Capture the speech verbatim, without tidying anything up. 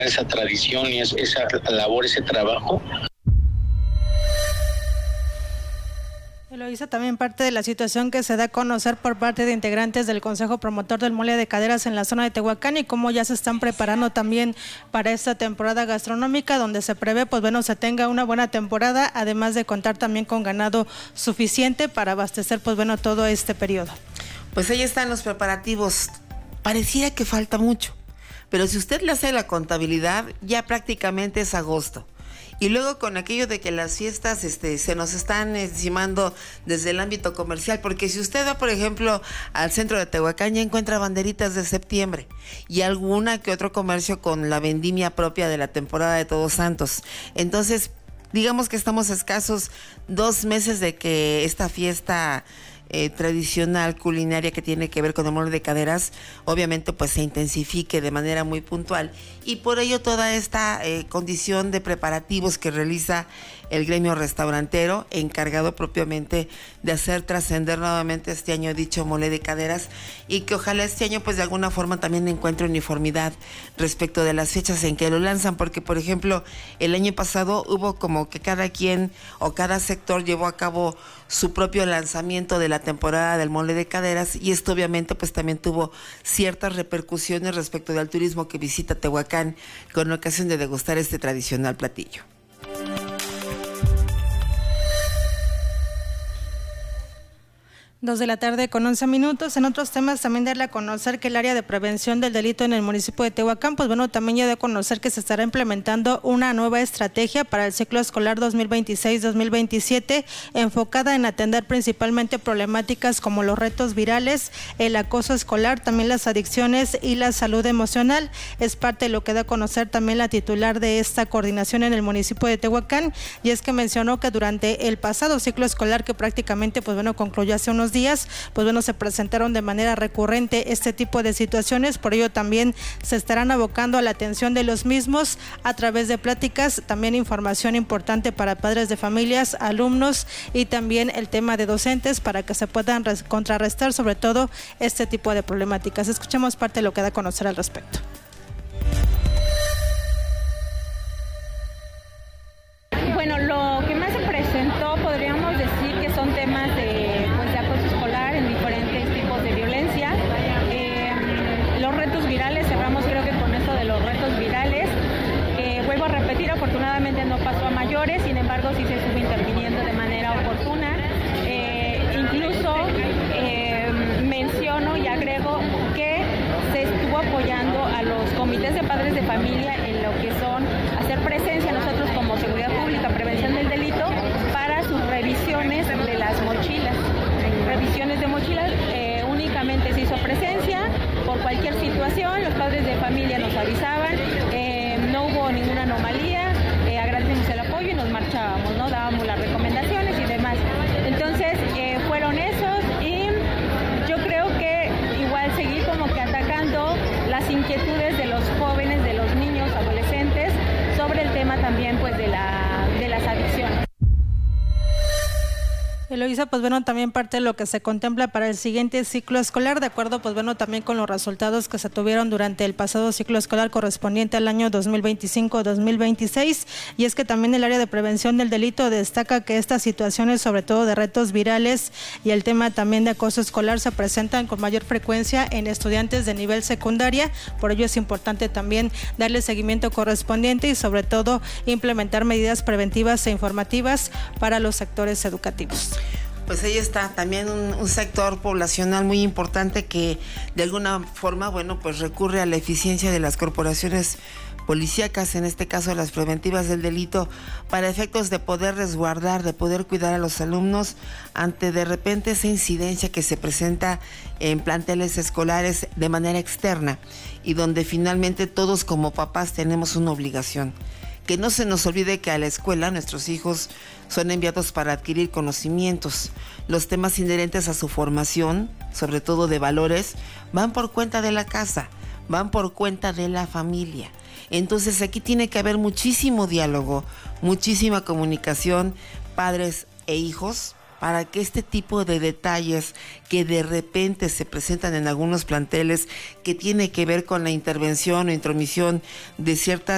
esa tradición y es, esa labor, ese trabajo. Eloísa, también parte de la situación que se da a conocer por parte de integrantes del Consejo Promotor del Mole de Caderas en la zona de Tehuacán y cómo ya se están preparando también para esta temporada gastronómica, donde se prevé, pues bueno, se tenga una buena temporada, además de contar también con ganado suficiente para abastecer, pues bueno, todo este periodo. Pues ahí están los preparativos. Pareciera que falta mucho, pero si usted le hace la contabilidad, ya prácticamente es agosto. Y luego con aquello de que las fiestas este, se nos están encimando desde el ámbito comercial, porque si usted va, por ejemplo, al centro de Tehuacán, ya encuentra banderitas de septiembre y alguna que otro comercio con la vendimia propia de la temporada de Todos Santos. Entonces, digamos que estamos escasos dos meses de que esta fiesta Eh, tradicional culinaria que tiene que ver con el mole de caderas, obviamente pues se intensifique de manera muy puntual, y por ello toda esta eh, condición de preparativos que realiza el gremio restaurantero, encargado propiamente de hacer trascender nuevamente este año dicho mole de caderas, y que ojalá este año pues de alguna forma también encuentre uniformidad respecto de las fechas en que lo lanzan, porque por ejemplo el año pasado hubo como que cada quien o cada sector llevó a cabo su propio lanzamiento de la temporada del mole de caderas, y esto obviamente pues también tuvo ciertas repercusiones respecto del turismo que visita Tehuacán con ocasión de degustar este tradicional platillo. Dos de la tarde con once minutos. En otros temas, también darle a conocer que el área de prevención del delito en el municipio de Tehuacán, pues bueno, también ya de conocer que se estará implementando una nueva estrategia para el ciclo escolar dos mil veintiséis dos mil veintisiete, enfocada en atender principalmente problemáticas como los retos virales, el acoso escolar, también las adicciones y la salud emocional. Es parte de lo que da a conocer también la titular de esta coordinación en el municipio de Tehuacán, y es que mencionó que durante el pasado ciclo escolar, que prácticamente pues bueno concluyó hace unos días, pues bueno, se presentaron de manera recurrente este tipo de situaciones. Por ello también se estarán abocando a la atención de los mismos a través de pláticas, también información importante para padres de familias, alumnos y también el tema de docentes, para que se puedan contrarrestar sobre todo este tipo de problemáticas. Escuchemos parte de lo que da a conocer al respecto. Bueno, lo que más se presentó, podríamos decir que son temas de, pues, de acoso escolar en diferentes tipos de violencia. Eh, los retos virales, cerramos creo que con esto de los retos virales. Eh, vuelvo a repetir, afortunadamente no pasó a mayores, sin embargo sí se estuvo interviniendo de manera oportuna. Eh, incluso eh, menciono y agrego que se estuvo apoyando a los comités de padres de familia en lo que son hacer presencia nosotros como seguridad pública, prevención del delito, para sus revisiones de las mochilas. Revisiones de mochilas, eh, únicamente se hizo presencia por cualquier situación, los padres de familia nos avisaban, eh, no hubo ninguna anomalía, eh, agradecemos el apoyo y nos marchábamos, ¿no? Dábamos las recomendaciones y demás. Entonces, eh, fueron esos, y yo creo que igual seguir como que atacando las inquietudes de los jóvenes, de los niños, adolescentes, sobre el tema también pues de la de las adicciones. Eloísa, pues bueno, también parte de lo que se contempla para el siguiente ciclo escolar, de acuerdo pues bueno también con los resultados que se tuvieron durante el pasado ciclo escolar correspondiente al año dos mil veinticinco dos mil veintiséis, y es que también el área de prevención del delito destaca que estas situaciones, sobre todo de retos virales y el tema también de acoso escolar, se presentan con mayor frecuencia en estudiantes de nivel secundaria. Por ello es importante también darle seguimiento correspondiente y sobre todo implementar medidas preventivas e informativas para los sectores educativos. Pues ahí está también un, un sector poblacional muy importante que de alguna forma, bueno, pues recurre a la eficiencia de las corporaciones policíacas, en este caso las preventivas del delito, para efectos de poder resguardar, de poder cuidar a los alumnos ante de repente esa incidencia que se presenta en planteles escolares de manera externa, y donde finalmente todos como papás tenemos una obligación. Que no se nos olvide que a la escuela nuestros hijos son enviados para adquirir conocimientos. Los temas inherentes a su formación, sobre todo de valores, van por cuenta de la casa, van por cuenta de la familia. Entonces aquí tiene que haber muchísimo diálogo, muchísima comunicación, padres e hijos, para que este tipo de detalles que de repente se presentan en algunos planteles, que tiene que ver con la intervención o intromisión de ciertas